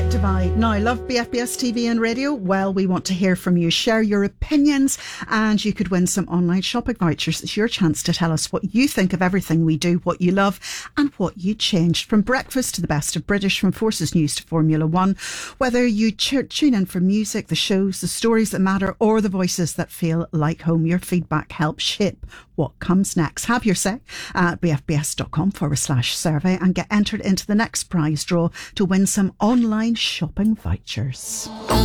Tech Divide. Now, love BFBS TV and radio? Well, we want to hear from you. Share your opinions and you could win some online shopping vouchers. It's your chance to tell us what you think of everything we do, what you love and what you changed. From breakfast to the best of British, from Forces News to Formula One. Whether you tune in for music, the shows, the stories that matter or the voices that feel like home, your feedback helps shape what comes next. Have your say at bfbs.com/survey and get entered into the next prize draw to win some online shopping vouchers.